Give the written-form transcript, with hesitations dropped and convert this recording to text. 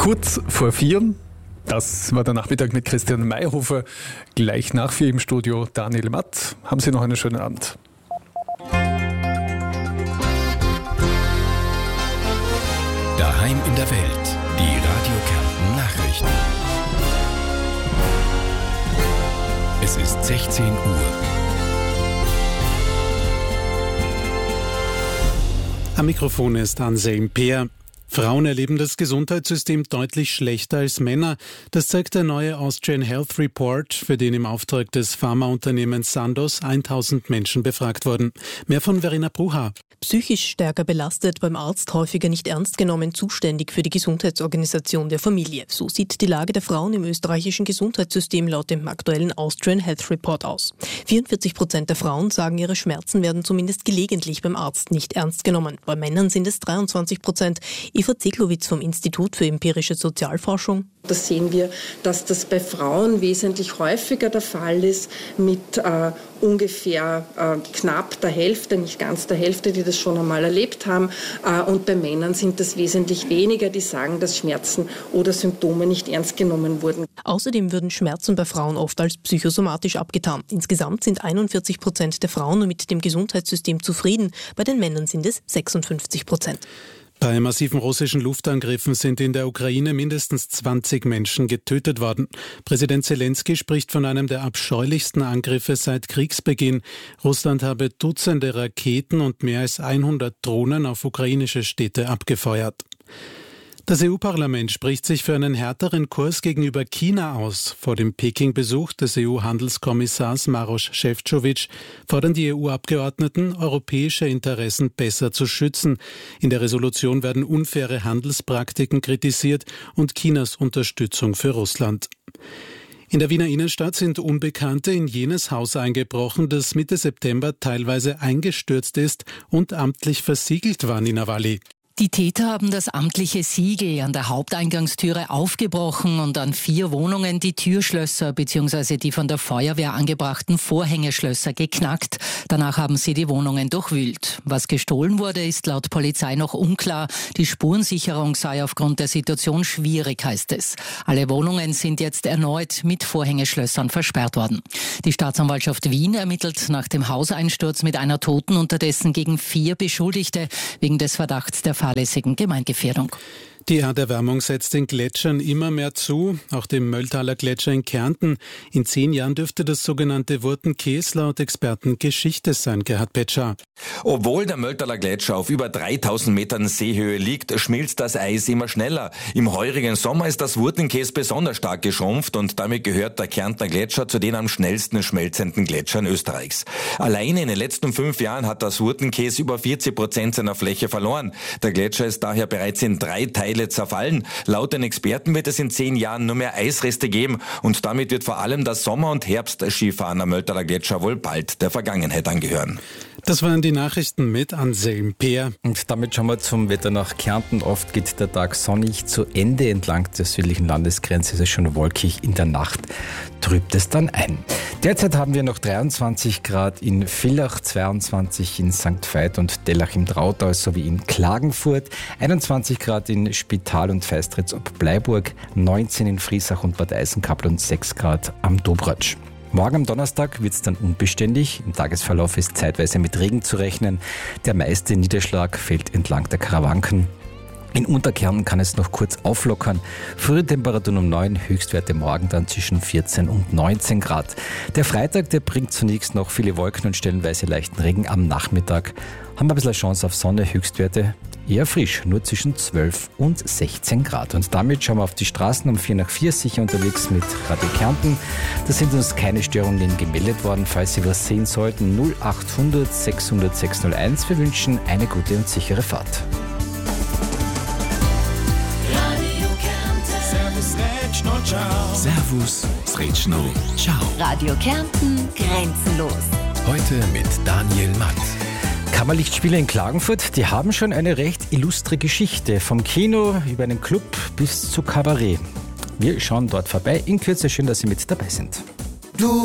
Kurz vor 4, das war der Nachmittag mit Christian Mayhofer. Gleich nach 4 im Studio Daniel Matt. Haben Sie noch einen schönen Abend. Daheim in der Welt, die Radio Kärnten Nachrichten. Es ist 16 Uhr. Am Mikrofon ist Anselm Peer. Frauen erleben das Gesundheitssystem deutlich schlechter als Männer. Das zeigt der neue Austrian Health Report, für den im Auftrag des Pharmaunternehmens Sandoz 1000 Menschen befragt wurden. Mehr von Verena Bruha. Psychisch stärker belastet, beim Arzt häufiger nicht ernst genommen, zuständig für die Gesundheitsorganisation der Familie. So sieht die Lage der Frauen im österreichischen Gesundheitssystem laut dem aktuellen Austrian Health Report aus. 44% der Frauen sagen, ihre Schmerzen werden zumindest gelegentlich beim Arzt nicht ernst genommen. Bei Männern sind es 23%. Eva Zeglowitz vom Institut für empirische Sozialforschung. Da sehen wir, dass das bei Frauen wesentlich häufiger der Fall ist, mit ungefähr knapp der Hälfte, nicht ganz der Hälfte, die das schon einmal erlebt haben. Und bei Männern sind das wesentlich weniger, die sagen, dass Schmerzen oder Symptome nicht ernst genommen wurden. Außerdem würden Schmerzen bei Frauen oft als psychosomatisch abgetan. Insgesamt sind 41% der Frauen mit dem Gesundheitssystem zufrieden. Bei den Männern sind es 56%. Bei massiven russischen Luftangriffen sind in der Ukraine mindestens 20 Menschen getötet worden. Präsident Zelensky spricht von einem der abscheulichsten Angriffe seit Kriegsbeginn. Russland habe Dutzende Raketen und mehr als 100 Drohnen auf ukrainische Städte abgefeuert. Das EU-Parlament spricht sich für einen härteren Kurs gegenüber China aus. Vor dem Peking-Besuch des EU-Handelskommissars Maroš Šefčovič fordern die EU-Abgeordneten, europäische Interessen besser zu schützen. In der Resolution werden unfaire Handelspraktiken kritisiert und Chinas Unterstützung für Russland. In der Wiener Innenstadt sind Unbekannte in jenes Haus eingebrochen, das Mitte September teilweise eingestürzt ist und amtlich versiegelt war, Nina Walli. Die Täter haben das amtliche Siegel an der Haupteingangstüre aufgebrochen und an 4 Wohnungen die Türschlösser bzw. die von der Feuerwehr angebrachten Vorhängeschlösser geknackt. Danach haben sie die Wohnungen durchwühlt. Was gestohlen wurde, ist laut Polizei noch unklar. Die Spurensicherung sei aufgrund der Situation schwierig, heißt es. Alle Wohnungen sind jetzt erneut mit Vorhängeschlössern versperrt worden. Die Staatsanwaltschaft Wien ermittelt nach dem Hauseinsturz mit einer Toten, unterdessen gegen 4 Beschuldigte wegen des Verdachts der fahrlässigen Gemeingefährdung. Die Erderwärmung setzt den Gletschern immer mehr zu, auch dem Mölltaler Gletscher in Kärnten. In 10 Jahren dürfte das sogenannte Wurtenkäs laut Experten Geschichte sein, Gerhard Petscher. Obwohl der Mölltaler Gletscher auf über 3000 Metern Seehöhe liegt, schmilzt das Eis immer schneller. Im heurigen Sommer ist das Wurtenkäs besonders stark geschrumpft und damit gehört der Kärntner Gletscher zu den am schnellsten schmelzenden Gletschern Österreichs. Alleine in den letzten 5 Jahren hat das Wurtenkäs über 40% seiner Fläche verloren. Der Gletscher ist daher bereits in 3 Teile zerfallen. Laut den Experten wird es in 10 Jahren nur mehr Eisreste geben und damit wird vor allem das Sommer- und Herbstskifahren am Mölltaler Gletscher wohl bald der Vergangenheit angehören. Das waren die Nachrichten mit Anselm Peer. Und damit schauen wir zum Wetter nach Kärnten. Oft geht der Tag sonnig zu Ende. Entlang der südlichen Landesgrenze ist es schon wolkig. In der Nacht trübt es dann ein. Derzeit haben wir noch 23 Grad in Villach, 22 in St. Veit und Dellach im Drautal sowie in Klagenfurt, 21 Grad in Spital und Feistritz ob Bleiburg, 19 in Friesach und Bad Eisenkapel und 6 Grad am Dobratsch. Morgen am Donnerstag wird es dann unbeständig. Im Tagesverlauf ist zeitweise mit Regen zu rechnen. Der meiste Niederschlag fällt entlang der Karawanken. In Unterkärnten kann es noch kurz auflockern. Frühe Temperaturen um 9, Höchstwerte morgen dann zwischen 14 und 19 Grad. Der Freitag, der bringt zunächst noch viele Wolken und stellenweise leichten Regen. Am Nachmittag haben wir ein bisschen Chance auf Sonne, Höchstwerte eher frisch, nur zwischen 12 und 16 Grad. Und damit schauen wir auf die Straßen um 4 nach 4, sicher unterwegs mit Radio Kärnten. Da sind uns keine Störungen gemeldet worden. Falls Sie was sehen sollten, 0800 600 601. Wir wünschen eine gute und sichere Fahrt. Servus, Sretschno, ciao. Radio Kärnten, grenzenlos. Heute mit Daniel Matt. Kammerlichtspiele in Klagenfurt, die haben schon eine recht illustre Geschichte. Vom Kino über einen Club bis zu Kabarett. Wir schauen dort vorbei. In Kürze schön, dass Sie mit dabei sind.